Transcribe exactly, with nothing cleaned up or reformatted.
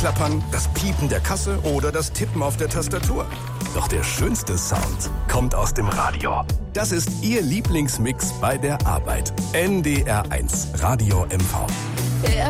Klappern, das Piepen der Kasse oder das Tippen auf der Tastatur. Doch der schönste Sound kommt aus dem Radio. Das ist Ihr Lieblingsmix bei der Arbeit. N D R eins Radio M V. Der